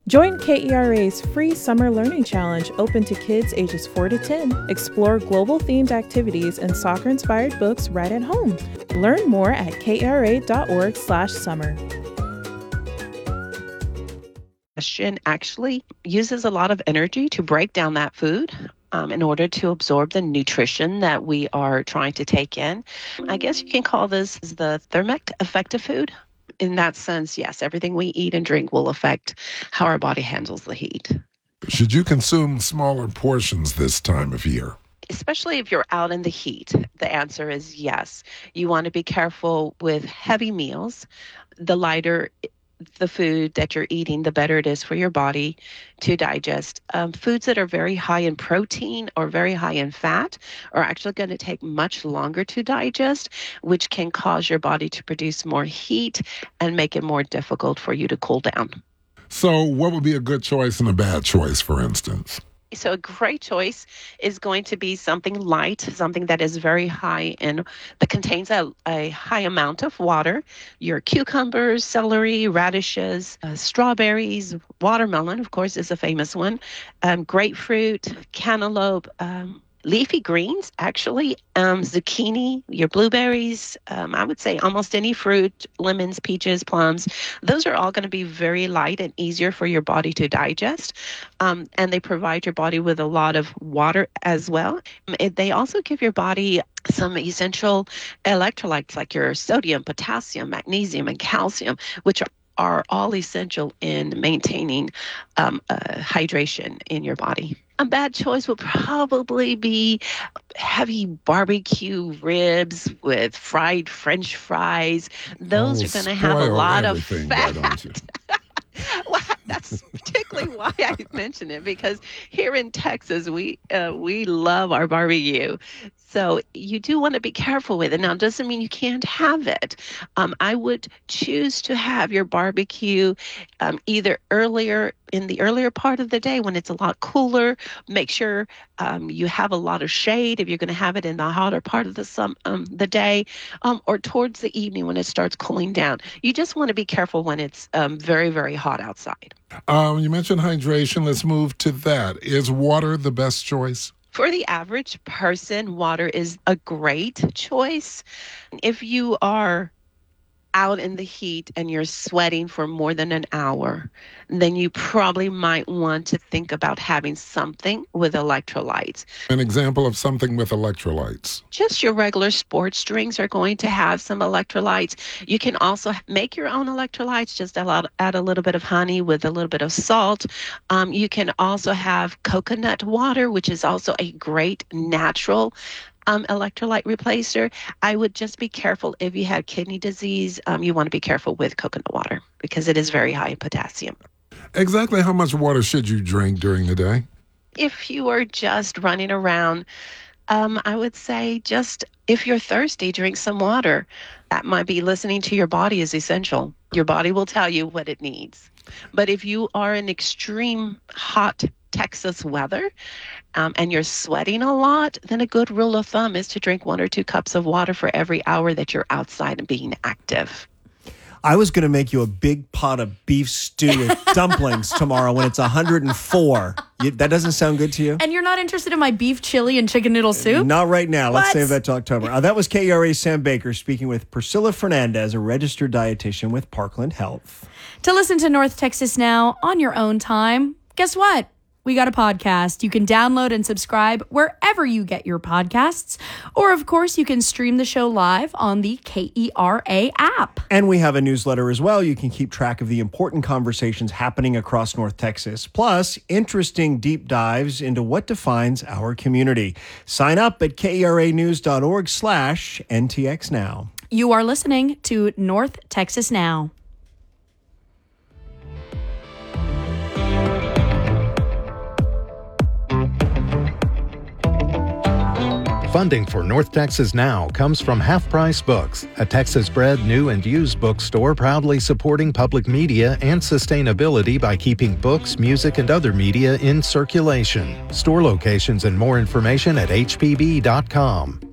Join KERA's free Summer Learning Challenge open to kids ages 4 to 10. Explore global-themed activities and soccer-inspired books right at home. Learn more at kera.org/summer. Digestion actually uses a lot of energy to break down that food in order to absorb the nutrition that we are trying to take in. I guess you can call this the thermic effect of food. In that sense, yes, everything we eat and drink will affect how our body handles the heat. Should you consume smaller portions this time of year? Especially if you're out in the heat, the answer is yes. You want to be careful with heavy meals. The lighter the food that you're eating, the better it is for your body to digest. Foods that are very high in protein or very high in fat are actually going to take much longer to digest, which can cause your body to produce more heat and make it more difficult for you to cool down. So what would be a good choice and a bad choice, for instance? So a great choice is going to be something light, something that is very high in, that contains a high amount of water. Your cucumbers, celery, radishes, strawberries, watermelon, of course, is a famous one, grapefruit, cantaloupe, leafy greens, actually, zucchini, your blueberries, I would say almost any fruit, lemons, peaches, plums. Those are all going to be very light and easier for your body to digest. And they provide your body with a lot of water as well. They also give your body some essential electrolytes like your sodium, potassium, magnesium, and calcium, which are all essential in maintaining hydration in your body. A bad choice would probably be heavy barbecue ribs with fried French fries. Those are going to have a lot of fat. Well, that's particularly why I mention it, because here in Texas, we love our barbecue. So you do want to be careful with it. Now, it doesn't mean you can't have it. I would choose to have your barbecue either in the earlier part of the day when it's a lot cooler. Make sure you have a lot of shade if you're going to have it in the hotter part of the day, or towards the evening when it starts cooling down. You just want to be careful when it's very, very hot outside. You mentioned hydration. Let's move to that. Is water the best choice? For the average person, water is a great choice. If you are out in the heat and you're sweating for more than an hour, then you probably might want to think about having something with electrolytes. An example of something with electrolytes? Just your regular sports drinks are going to have some electrolytes. You can also make your own electrolytes, just add a little bit of honey with a little bit of salt. You can also have coconut water, which is also a great natural electrolyte replacer. I would just be careful if you have kidney disease. You want to be careful with coconut water because it is very high in potassium. Exactly how much water should you drink during the day? If you are just running around, I would say just if you're thirsty, drink some water. That might be listening to your body is essential. Your body will tell you what it needs. But if you are in extreme hot Texas weather and you're sweating a lot, then a good rule of thumb is to drink 1 or 2 cups of water for every hour that you're outside and being active. I was going to make you a big pot of beef stew with dumplings tomorrow when it's 104. That doesn't sound good to you? And you're not interested in my beef chili and chicken noodle soup? Not right now. What? Let's save that to October. That was KERA's Sam Baker speaking with Priscilla Fernandez, a registered dietitian with Parkland Health. To listen to North Texas Now on your own time, guess what? We got a podcast. You can download and subscribe wherever you get your podcasts. Or, of course, you can stream the show live on the KERA app. And we have a newsletter as well. You can keep track of the important conversations happening across North Texas, plus interesting deep dives into what defines our community. Sign up at KERAnews.org/NTX Now. You are listening to North Texas Now. Funding for North Texas Now comes from Half Price Books, a Texas-bred new and used bookstore proudly supporting public media and sustainability by keeping books, music, and other media in circulation. Store locations and more information at hpb.com.